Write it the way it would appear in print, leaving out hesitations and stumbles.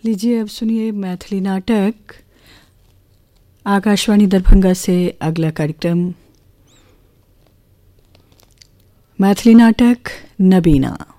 लीजिए अब सुनिए मैथिली नाटक। आकाशवाणी दरभंगा से अगला कार्यक्रम मैथिली नाटक नबीना।